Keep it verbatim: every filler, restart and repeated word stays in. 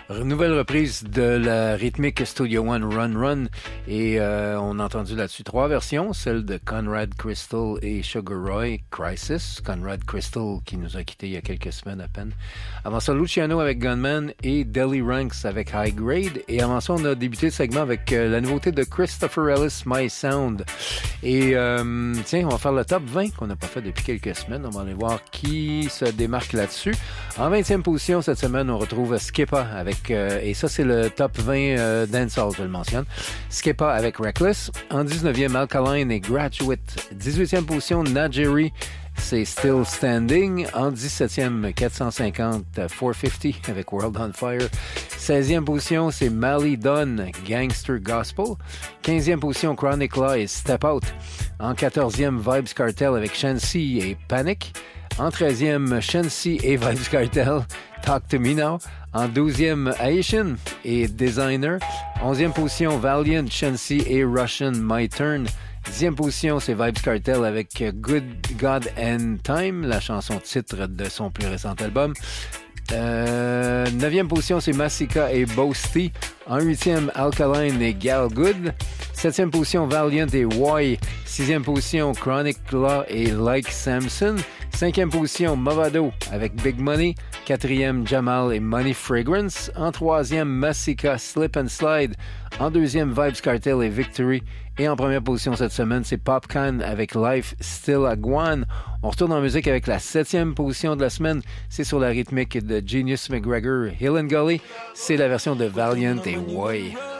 Nouvelle reprise de la rythmique Studio One Run Run et euh, on a entendu là-dessus trois versions, celle de Conrad Crystal et Sugar Roy, Crisis. Conrad Crystal qui nous a quittés il y a quelques semaines à peine. Avant ça, Luciano avec Gunman et Deli Ranks avec High Grade. Et avant ça, on a débuté le segment avec euh, la nouveauté de Christopher Ellis, My Sound. Et euh, tiens, on va faire le top vingt qu'on n'a pas fait depuis quelques semaines. On va aller voir qui se démarque là-dessus. En vingtième position cette semaine, on retrouve Skipper avec Euh, et ça, c'est le top vingt euh, dancehall, je le mentionne. Skipper avec Reckless. En dix-neuvième, Alkaline et Graduate. dix-huitième position, Najeri, c'est Still Standing. En dix-septième, quatre cent cinquante, quatre cent cinquante avec World on Fire. seizième position, c'est Mally Dunn, Gangster Gospel. quinzième position, Chronic Law et Step Out. En quatorzième, Vybz Kartel avec Shensi et Panic. En treizième, Shensi et Vybz Kartel, Talk to Me Now. En douzième, Haitian et Designer. onzième position, Valiant, Shensi et Russian, My Turn. dixième position, c'est Vybz Kartel avec Good God and Time, la chanson titre de son plus récent album. Euh, neuvième position, c'est Massika et Boasty. En huitième, Alkaline et Gal Good. septième position, Valiant et Woy. sixième position, Chronic Law et Like Samson. cinquième position, Movado avec Big Money. quatrième, Jamal et Money Fragrance. En troisième, Massika, Slip and Slide. En deuxième, Vybz Kartel et Victory. Et en première position cette semaine, c'est Popcaan avec Life Still a Guan. On retourne en musique avec la septième position de la semaine. C'est sur la rythmique de Genius McGregor, Hill and Gully. C'est la version de Valiant et Woy.